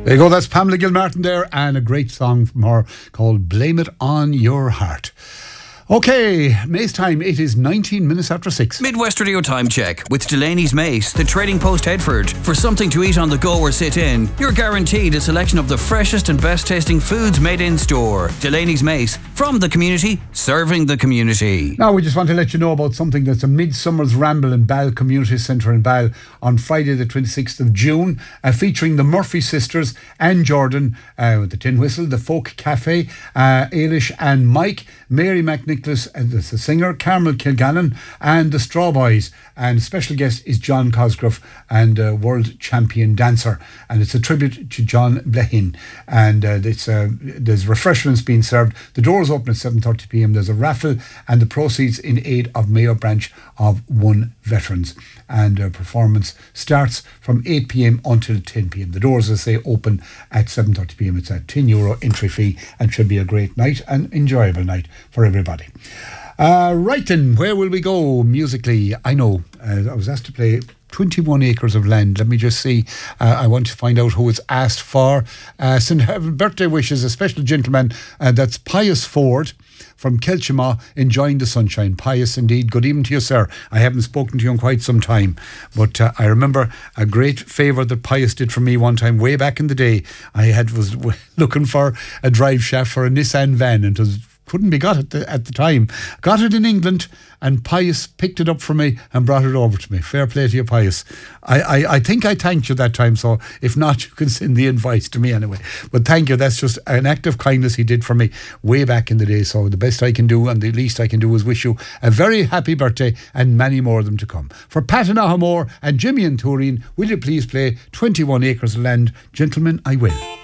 There you go, that's Pamela Gilmartin there, and a great song from her called Blame It On Your Heart. Okay, Mace time. It is 19 minutes after 6. Midwest Radio Time Check with Delaney's Mace, the Trading Post Headford. For something to eat on the go or sit in, you're guaranteed a selection of the freshest and best tasting foods made in store. Delaney's Mace, from the community, serving the community. Now we just want to let you know about something that's a Midsummer's Ramble in Ball Community Centre in Ball on Friday the 26th of June, featuring the Murphy sisters, Anne Jordan with the Tin Whistle, the Folk Cafe, Ailish and Mike, Mary McNicholas, the singer, Carmel Kilgannon and the Straw Boys, and special guest is John Cosgrove and world champion dancer, and it's a tribute to John Blehin, and there's refreshments being served. The doors open at 7:30pm. There's a raffle and the proceeds in aid of Mayo Branch of One Veterans, and performance starts from 8pm until 10pm. The doors, as I say, open at 7:30pm. It's a €10 entry fee and should be a great night and enjoyable night for everybody. Right then, where will we go musically? I know, I was asked to play 21 Acres of Land. Let me just see. I want to find out who it's asked for. St. Heaven birthday wishes, a special gentleman, that's Pius Ford from Kelchima, enjoying the sunshine. Pius, indeed. Good evening to you, sir. I haven't spoken to you in quite some time, but I remember a great favour that Pius did for me one time way back in the day. I was looking for a drive shaft for a Nissan van, and it couldn't be got at the time. Got it in England, and Pius picked it up for me and brought it over to me. Fair play to you, Pius. I think I thanked you that time, so if not, you can send the invoice to me anyway. But thank you. That's just an act of kindness he did for me way back in the day. So the best I can do and the least I can do is wish you a very happy birthday and many more of them to come. For Pat and Ahamore and Jimmy and Turin, will you please play 21 Acres of Land? Gentlemen, I will.